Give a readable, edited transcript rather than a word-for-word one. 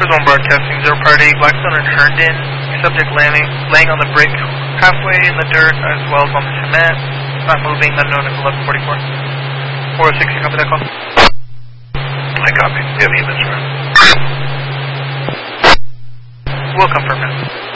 One broadcasting, 0 priority, Blackstone and Herndon. Subject laying on the brick halfway in the dirt as well as on the cement. Not moving, unknown at 1144. 406, you copy that call? I copy. We have humans, right? We'll confirm that.